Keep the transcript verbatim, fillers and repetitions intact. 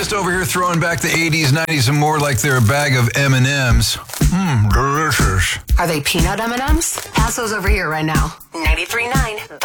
just over here throwing back the eighties, nineties, and more like they're a bag of M and M's. Mmm, delicious. Are they peanut M and M's? Pass those over here right now. ninety-three point nine